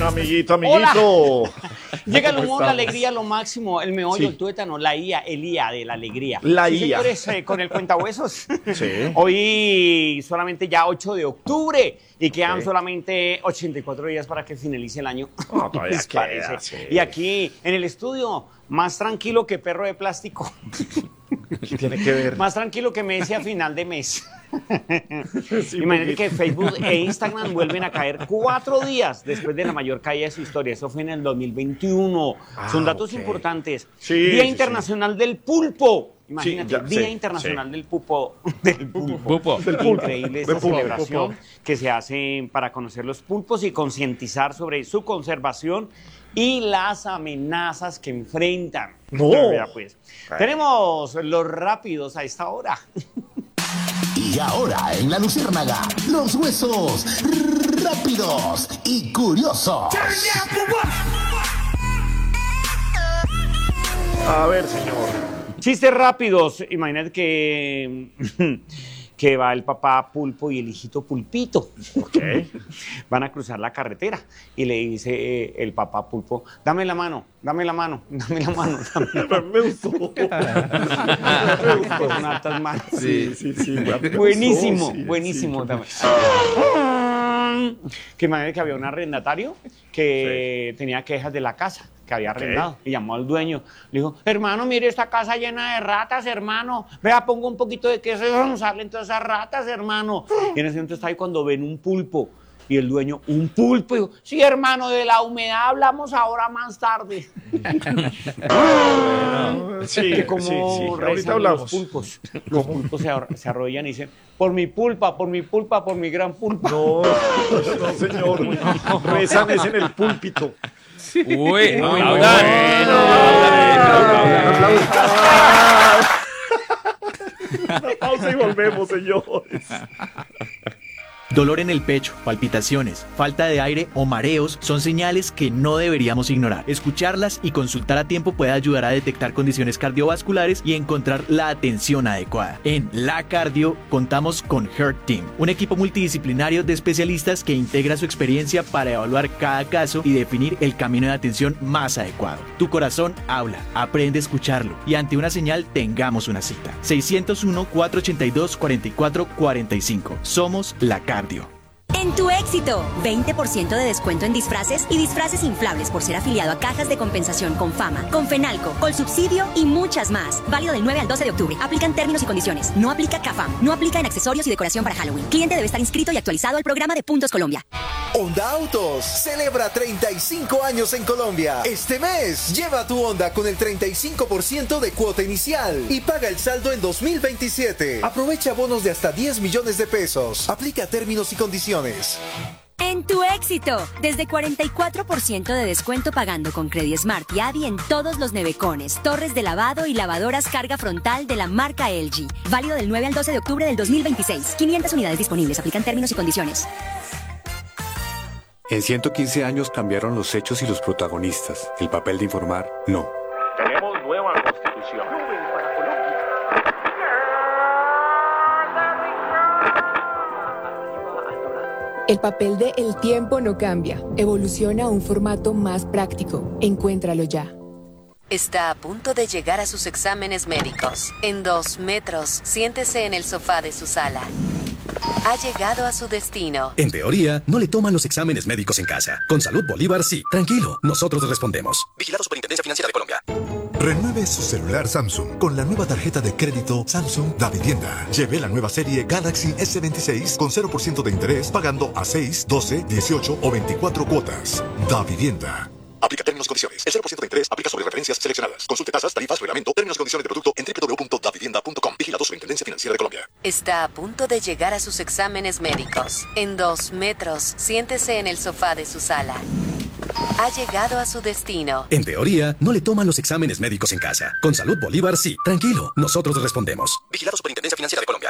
amiguito. Llega el humor, la alegría, lo máximo, el meollo, el tuétano, la IA, el IA de la alegría. La IA. Señores, con el cuentahuesos. Sí. Hoy solamente ya 8 de octubre y quedan solamente 84 días para que finalice el año. Oh, todavía ¿Les queda, parece? sí. Y aquí, en el estudio, más tranquilo que perro de plástico. ¿Qué tiene que ver? Más tranquilo que Messi a final de mes. Sí, Imagínate que Facebook e Instagram vuelven a caer 4 días después de la mayor caída de su historia. Eso fue en el 2021. Son datos importantes. Sí, Día sí, Internacional del Pulpo. Imagínate, ya, Día sí, Internacional sí. del Pulpo. Del pulpo. Increíble esta celebración que se hace para conocer los pulpos y concientizar sobre su conservación y las amenazas que enfrentan. No. Vea, pues. Tenemos los rápidos a esta hora. Y ahora en La Luciérnaga, los huesos rápidos y curiosos. A ver, señor. Chistes rápidos. Imagínate que va el papá Pulpo y el hijito Pulpito. Ok. Van a cruzar la carretera y le dice el papá Pulpo, dame la mano. Me gustó. Con altas manos. Sí. Buenísimo, Sí, buenísimo. sí. También. Que imagínate que había un arrendatario que tenía quejas de la casa que había arrendado y llamó al dueño. Le dijo, hermano, mire esta casa llena de ratas, hermano. Vea, pongo un poquito de queso y vamos a salen todas esas ratas, hermano. Y en ese momento está ahí cuando ven un pulpo. Y el dueño, un pulpo. Y dijo, sí, hermano, de la humedad hablamos ahora más tarde. Sí, Como ahorita hablamos. los pulpos. Los pulpos se arrodillan y dicen, por mi gran pulpa. No, señor. Rezan es en el púlpito. Uy, no, Una pausa y volvemos, señores. Dolor en el pecho, palpitaciones, falta de aire o mareos son señales que no deberíamos ignorar. Escucharlas y consultar a tiempo puede ayudar a detectar condiciones cardiovasculares y encontrar la atención adecuada. En La Cardio contamos con Heart Team, un equipo multidisciplinario de especialistas que integra su experiencia para evaluar cada caso y definir el camino de atención más adecuado. Tu corazón habla, aprende a escucharlo y ante una señal tengamos una cita. 601-482-4445. Somos La Cardio. En tu éxito, 20% de descuento en disfraces y disfraces inflables por ser afiliado a cajas de compensación con Fama, con Fenalco, Colsubsidio y muchas más. Válido del 9 al 12 de octubre. Aplican términos y condiciones. No aplica CAFAM. No aplica en accesorios y decoración para Halloween. Cliente debe estar inscrito y actualizado al programa de Puntos Colombia. Honda Autos celebra 35 años en Colombia. Este mes, lleva tu Honda con el 35% de cuota inicial y paga el saldo en 2027. Aprovecha bonos de hasta 10 millones de pesos. Aplica términos y condiciones. En tu éxito, desde 44% de descuento pagando con CrediSmart y Adi en todos los nevecones, torres de lavado y lavadoras carga frontal de la marca LG. Válido del 9 al 12 de octubre del 2026. 500 unidades disponibles. Aplican términos y condiciones. En 115 años cambiaron los hechos y los protagonistas. El papel de informar, no. Tenemos nueva constitución. El papel de El Tiempo no cambia. Evoluciona a un formato más práctico. Encuéntralo ya. Está a punto de llegar a sus exámenes médicos. En 2 metros, siéntese en el sofá de su sala. Ha llegado a su destino. En teoría, no le toman los exámenes médicos en casa. Con Salud Bolívar sí. Tranquilo, nosotros respondemos. Vigilado Superintendencia Financiera de Colombia. Renueve su celular Samsung con la nueva tarjeta de crédito Samsung Da Vivienda. Lleve la nueva serie Galaxy S26 con 0% de interés pagando a 6, 12, 18 o 24 cuotas. Da Vivienda. Aplica términos y condiciones. El 0% de interés aplica sobre referencias seleccionadas. Consulte tasas, tarifas, reglamento, términos y condiciones de producto en www.davivienda.com. Vigilado Superintendencia Financiera de Colombia. Está a punto de llegar a sus exámenes médicos. En 2 metros, siéntese en el sofá de su sala. Ha llegado a su destino. En teoría, no le toman los exámenes médicos en casa. Con Salud Bolívar sí. Tranquilo, nosotros respondemos. Vigilado Superintendencia Financiera de Colombia.